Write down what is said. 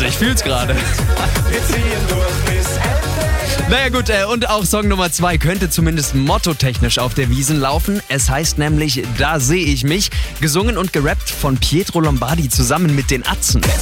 Ich fühl's gerade. Wir ziehen durch bis Ende. Naja gut, und auch Song Nummer 2 könnte zumindest mottotechnisch auf der Wiesn laufen. Es heißt nämlich Da seh ich mich, gesungen und gerappt von Pietro Lombardi zusammen mit den Atzen.